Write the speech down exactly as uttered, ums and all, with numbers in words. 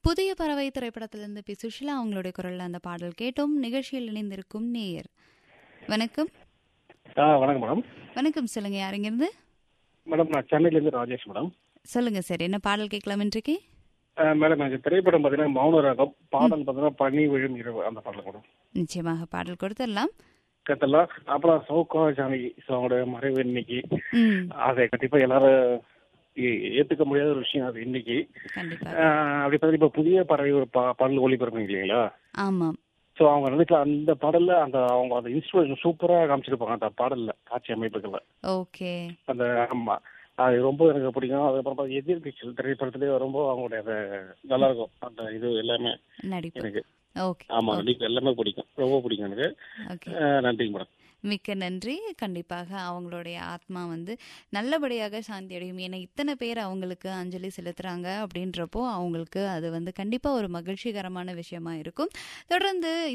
புதிய பறவை திரைப்படத்திலிருந்து பி சுஷிலா அவங்களுடைய குரல்ல அந்த பாடல் கேட்டோம். நிகழ்ச்சியில் இணைந்திருக்கும் நேயர் வணக்கம். ஆ வணக்கம் மேடம். வணக்கம், சொல்லுங்க, யாருங்கிருந்து? மேடம் நான் சென்னையிலேருந்து ராஜேஷ் மேடம். சொல்லுங்க சார், என்ன பாடல் கேட்கலாம் இன்றைக்கு? மேடம் எனக்கு திரைப்படம் பார்த்தீங்கன்னா மௌன ராகம், பாடல் பார்த்தீங்கன்னா பனி விழும் இரவு, அந்த பாடல் மேடம். நிச்சயமாக பாடல் கொடுத்துடலாம். கத்தலாம். அப்புறம் சௌகா ஜானகி அவங்களோட மறைவு இன்னைக்கு, ம், அதை கண்டிப்பா எல்லாரும் ஏ- ஏத்துக்க முடியாத ஒரு விஷயம் அது இன்னைக்கு. கண்டிப்பா. ஆஹ் அப்படி பார்த்தா இப்ப புதிய பறவை ஒரு பா- பாடல் ஒளிபரப்புங்க இல்லைங்களா? ஆமாம். ஸோ அவங்க நினைக்கல அந்த பாடல்ல அந்த அவங்க அந்த இன்ஸ்ட்ருமெண்ட் சூப்பரா காமிச்சிருப்பாங்க அந்த பாடல்ல, காட்சி அமைப்புகள்ல. ஓகே. அந்த ஆமா, அது ரொம்ப எனக்கு பிடிக்கும். அதுக்கப்புறம் பார்த்தா எதிர்நீச்சல் திரைப்படத்திலே ரொம்ப அவங்களுடைய அந்த நல்லா இருக்கும் அந்த இது எல்லாமே நடிப்பு. எனக்கு. ஓகே. ஆமா, நடிப்பு எல்லாமே பிடிக்கும், ரொம்ப பிடிக்கும் எனக்கு. ஓகே, அஹ் நன்றிங்க மேடம். மிக்க நன்றி. கண்டிப்பாக அவங்களுடைய ஆத்மா வந்து நல்லபடியாக சாந்தி அடையும். ஏன்னா இத்தனை பேர் அவங்களுக்கு அஞ்சலி செலுத்துறாங்க அப்படின்றப்போ அவங்களுக்கு அது வந்து கண்டிப்பா ஒரு மகிழ்ச்சிகரமான விஷயமா இருக்கும். தொடர்ந்து